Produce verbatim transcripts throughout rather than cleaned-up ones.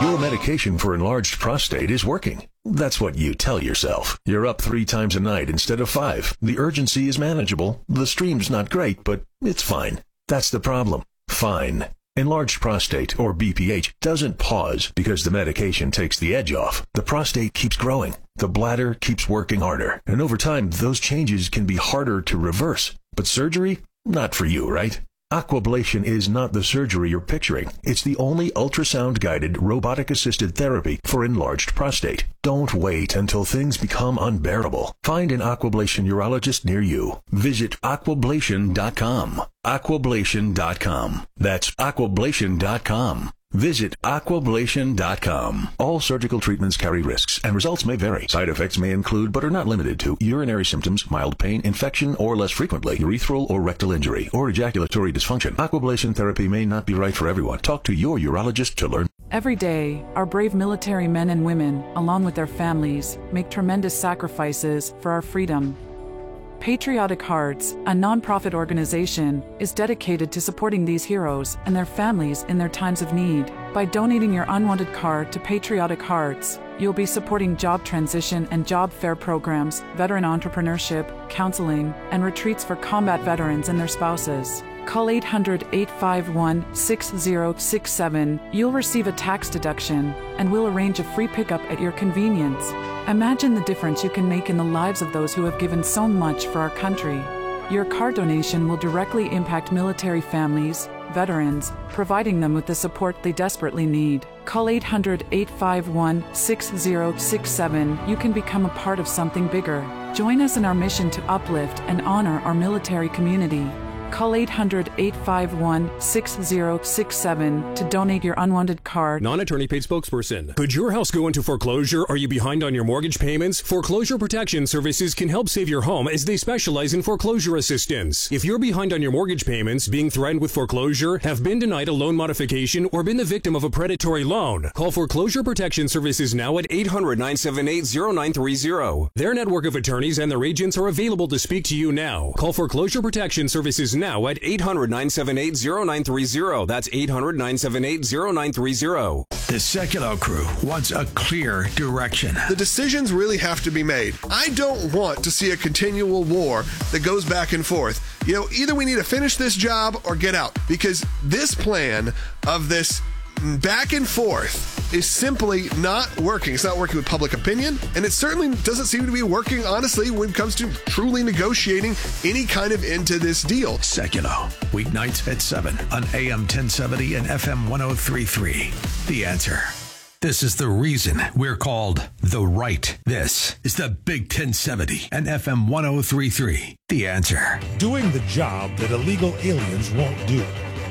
Your medication for enlarged prostate is working. That's what you tell yourself. You're up three times a night instead of five. The urgency is manageable. The stream's not great, but it's fine. That's the problem. Fine. Enlarged prostate, or B P H, doesn't pause because the medication takes the edge off. The prostate keeps growing. The bladder keeps working harder. And over time, those changes can be harder to reverse. But surgery? Not for you, right? Aquablation is not the surgery you're picturing. It's the only ultrasound-guided, robotic-assisted therapy for enlarged prostate. Don't wait until things become unbearable. Find an Aquablation urologist near you. Visit aquablation dot com. aquablation dot com. That's aquablation dot com. Visit aquablation dot com. All surgical treatments carry risks, and results may vary. Side effects may include, but are not limited to, urinary symptoms, mild pain, infection, or less frequently, urethral or rectal injury, or ejaculatory dysfunction. Aquablation therapy may not be right for everyone. Talk to your urologist to learn. Every day, our brave military men and women, along with their families, make tremendous sacrifices for our freedom. Patriotic Hearts, a nonprofit organization, is dedicated to supporting these heroes and their families in their times of need. By donating your unwanted card to Patriotic Hearts, you'll be supporting job transition and job fair programs, veteran entrepreneurship, counseling, and retreats for combat veterans and their spouses. Call eight hundred, eight five one, six zero six seven. You'll receive a tax deduction, and we'll arrange a free pickup at your convenience. Imagine the difference you can make in the lives of those who have given so much for our country. Your card donation will directly impact military families, veterans, providing them with the support they desperately need. Call eight hundred, eight five one, six zero six seven. You can become a part of something bigger. Join us in our mission to uplift and honor our military community. Call eight hundred, eight five one, six zero six seven to donate your unwanted card. Non-attorney paid spokesperson. Could your house go into foreclosure? Are you behind on your mortgage payments? Foreclosure Protection Services can help save your home as they specialize in foreclosure assistance. If you're behind on your mortgage payments, being threatened with foreclosure, have been denied a loan modification, or been the victim of a predatory loan, call Foreclosure Protection Services now at eight hundred, nine seven eight, zero nine three zero. Their network of attorneys and their agents are available to speak to you now. Call Foreclosure Protection Services now at eight hundred, nine seven eight, zero nine three zero. That's eight hundred, nine seven eight, zero nine three zero. The Sekulow crew wants a clear direction. The decisions really have to be made. I don't want to see a continual war that goes back and forth. You know, either we need to finish this job or get out, because this plan of this back and forth is simply not working. It's not working with public opinion, and it certainly doesn't seem to be working, honestly, when it comes to truly negotiating any kind of end to this deal. Sekulow, weeknights at seven on A M ten seventy and F M one oh three point three. The Answer. This is the reason we're called The Right. This is the Big ten seventy and F M one oh three point three. The Answer. Doing the job that illegal aliens won't do.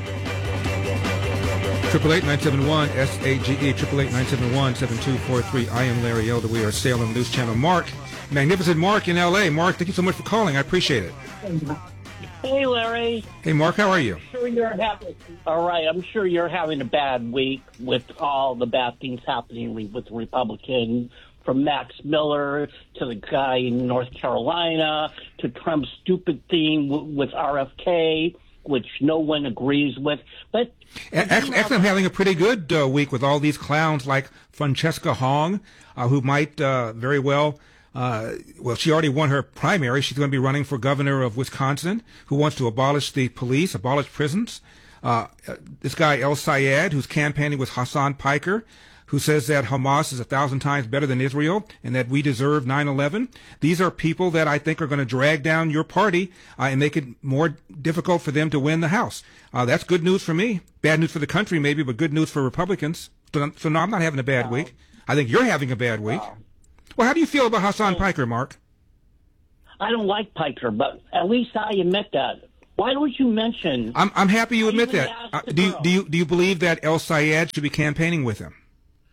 Triple eight nine seven one S A G E, triple eight nine seven one seven two four three. I am Larry Elder. We are Salem News Channel. Mark, magnificent Mark in L A. Mark, thank you so much for calling. I appreciate it. Hey, Larry. Hey, Mark, how are you? I'm sure you're having. All right, I'm sure you're having a bad week with all the bad things happening with the Republicans, from Max Miller to the guy in North Carolina to Trump's stupid thing w- with R F K, which no one agrees with. But actually, actually I'm having a pretty good uh, week with all these clowns like Francesca Hong, uh, who might uh, very well, uh, well, she already won her primary. She's going to be running for governor of Wisconsin, who wants to abolish the police, abolish prisons. Uh, this guy, El Sayed, who's campaigning with Hassan Piker, who says that Hamas is a thousand times better than Israel and that we deserve nine eleven. These are people that I think are going to drag down your party uh, and make it more difficult for them to win the House. Uh, that's good news for me. Bad news for the country, maybe, but good news for Republicans. So, so no, I'm not having a bad wow. week. I think you're having a bad week. Wow. Well, how do you feel about Hassan Piker, Mark? I don't like Piker, but at least I admit that. Why don't you mention? I'm I'm happy you admit that. Uh, do you, do you do you believe that El Sayed should be campaigning with him?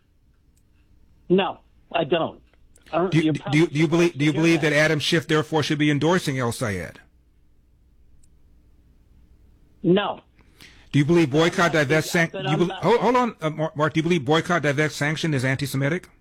No, I don't. I don't do, you, do, you, do you believe do you believe that. that Adam Schiff therefore should be endorsing El Sayed? No. Do you believe boycott, divest, sanction? Hold, hold on, uh, Mark. Do you believe boycott, divest, sanction is anti-Semitic?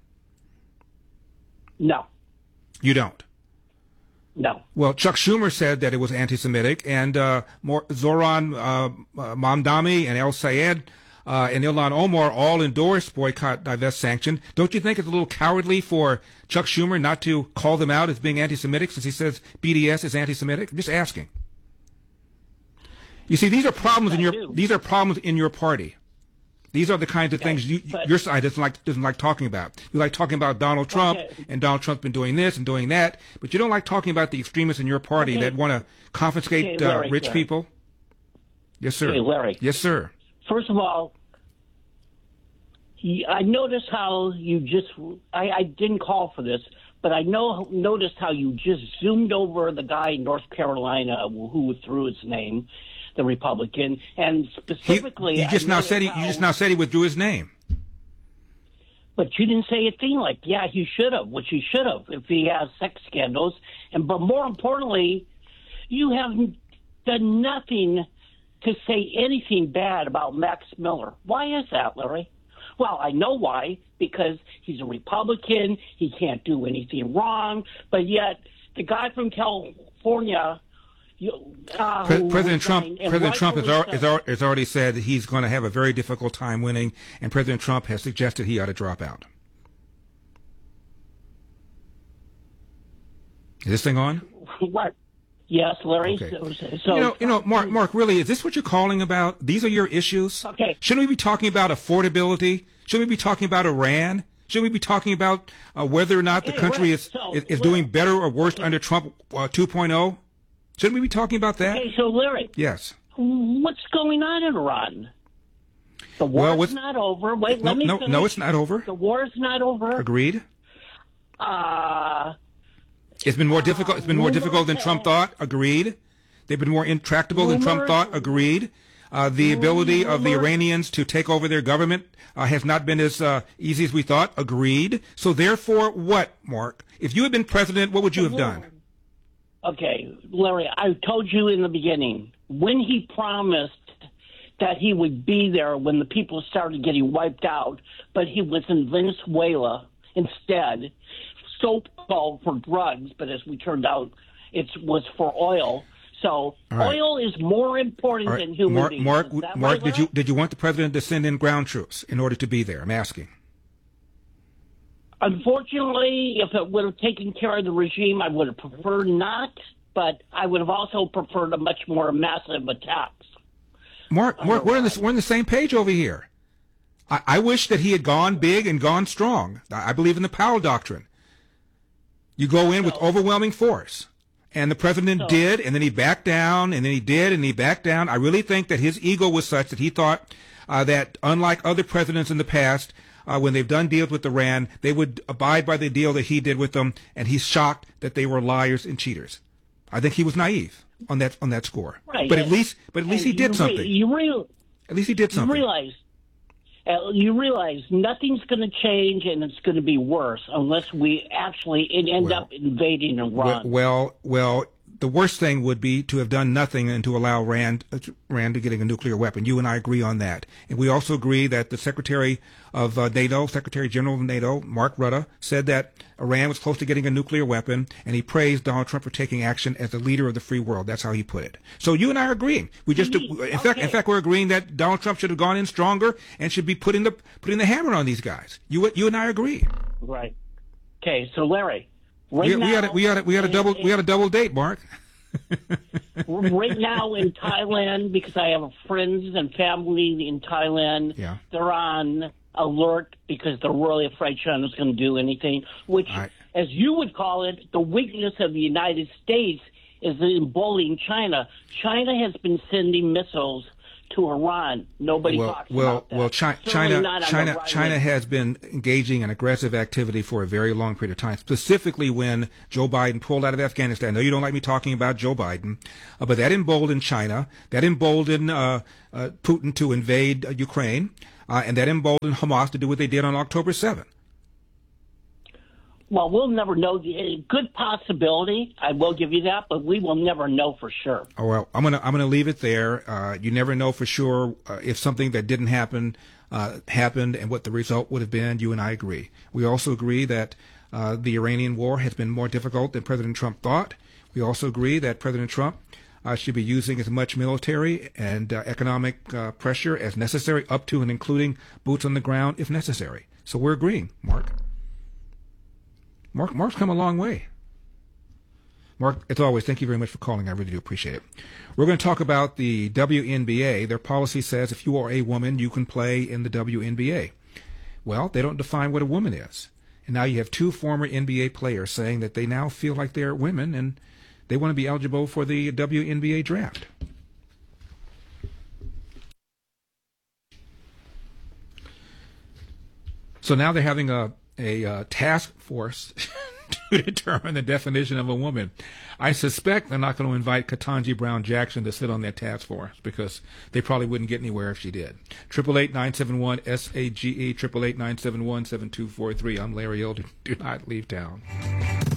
No. You don't? No. Well, Chuck Schumer said that it was anti-Semitic, and uh, more, Zoran uh, uh, Mamdani and El Sayed uh, and Ilhan Omar all endorse boycott, divest, sanction. Don't you think it's a little cowardly for Chuck Schumer not to call them out as being anti-Semitic since he says B D S is anti-Semitic? I'm just asking. You see, these are problems in your these are problems in your party. These are the kinds of okay, things you, your side doesn't like doesn't like talking about. You like talking about Donald Trump, okay. and Donald Trump's been doing this and doing that, but you don't like talking about the extremists in your party okay. that want to confiscate okay, Larry, uh, rich Larry. people. Yes, sir. Okay, Larry. Yes, sir. First of all, he, I noticed how you just I, I didn't call for this, but I know noticed how you just zoomed over the guy in North Carolina who withdrew his name. The Republican, and specifically, he, you just now said he, how, you just now said he withdrew his name. But you didn't say a thing like, yeah, he should have, which he should have if he has sex scandals. And but more importantly, you haven't done nothing to say anything bad about Max Miller. Why is that, Larry? Well, I know why, because he's a Republican. He can't do anything wrong, but yet the guy from California. You, uh, Pre- President Trump, President Trump has, al- has, al- has already said that he's going to have a very difficult time winning, and President Trump has suggested he ought to drop out. Is this thing on? What? Yes, Larry. Okay. So, so, you know, you know, Mark. Mark, really, is this what you're calling about? These are your issues. Okay. Shouldn't we be talking about affordability? Shouldn't we be talking about Iran? Shouldn't we be talking about uh, whether or not the hey, country right. is, so, is is Larry, doing better or worse okay. under Trump uh, two point oh? Shouldn't we be talking about that? Okay, so Larry. Yes. What's going on in Iran? The war well, is not over. Wait, no, let me no, finish. No, it's not over. The war is not over. Agreed. Uh, it's been more uh, difficult. It's been more difficult than Trump thought. Agreed. They've been more intractable rumors, than Trump thought. Agreed. Uh, the ability rumors, of the Iranians to take over their government uh, has not been as uh, easy as we thought. Agreed. So therefore, what, Mark? If you had been president, what would you have done? Okay, Larry, I told you in the beginning, when he promised that he would be there when the people started getting wiped out, but he was in Venezuela instead, so-called for drugs, but as we turned out, it was for oil. So right. oil is more important right. than human Mark, beings. Mark, Mark right, did you did you want the president to send in ground troops in order to be there? I'm asking. Unfortunately, if it would have taken care of the regime, I would have preferred not, but I would have also preferred a much more massive attack. Mark, Mark we're, in the, we're on the same page over here. I, I wish that he had gone big and gone strong. I believe in the Powell Doctrine. You go in so, with overwhelming force. And the president so, did, and then he backed down, and then he did, and he backed down. I really think that his ego was such that he thought uh, that, unlike other presidents in the past, Uh, when they've done deals with Iran, they would abide by the deal that he did with them, and he's shocked that they were liars and cheaters. I think he was naive on that on that score. Right. But and, at least, but at least he did you something. Re- you real, at least he did something. You realize, uh, you realize nothing's going to change, and it's going to be worse unless we actually end well, up invading Iran. Well, well, the worst thing would be to have done nothing and to allow Rand, uh, Rand to getting a nuclear weapon. You and I agree on that. And we also agree that the Secretary of uh, NATO, Secretary General of NATO, Mark Rutte, said that Iran was close to getting a nuclear weapon, and he praised Donald Trump for taking action as the leader of the free world. That's how he put it. So you and I are agreeing. We just, in okay. fact, in fact, we're agreeing that Donald Trump should have gone in stronger and should be putting the putting the hammer on these guys. You, you and I agree. Right. Okay. So Larry. Right we, now, we had a, we had a, we had a double we had a double date, Mark. Right now in Thailand, because I have friends and family in Thailand, yeah. they're on alert because they're really afraid China's going to do anything. Which, right. as you would call it, the weakness of the United States is in bullying China. China has been sending missiles to Iran. Nobody well, talks well, about that. Well, China, China, China, right China way. has been engaging in aggressive activity for a very long period of time, specifically when Joe Biden pulled out of Afghanistan. I know you don't like me talking about Joe Biden, uh, but that emboldened China. That emboldened uh, uh, Putin to invade uh, Ukraine, uh, and that emboldened Hamas to do what they did on October seventh. Well, we'll never know. The good possibility, I will give you that, but we will never know for sure. Oh, well, I'm gonna I'm gonna leave it there. Uh, you never know for sure uh, if something that didn't happen uh, happened and what the result would have been. You and I agree. We also agree that uh, the Iranian war has been more difficult than President Trump thought. We also agree that President Trump uh, should be using as much military and uh, economic uh, pressure as necessary, up to and including boots on the ground if necessary. So we're agreeing, Mark. Mark, Mark's come a long way. Mark, as always, thank you very much for calling. I really do appreciate it. We're going to talk about the W N B A. Their policy says if you are a woman, you can play in the W N B A. Well, they don't define what a woman is. And now you have two former N B A players saying that they now feel like they're women and they want to be eligible for the W N B A draft. So now they're having a, a, a task force to determine the definition of a woman. I suspect they're not going to invite Ketanji Brown Jackson to sit on that task force because they probably wouldn't get anywhere if she did. Triple eight nine seven one S A G E, triple eight nine seven one seven two four three. I'm Larry Elder. Do not leave town.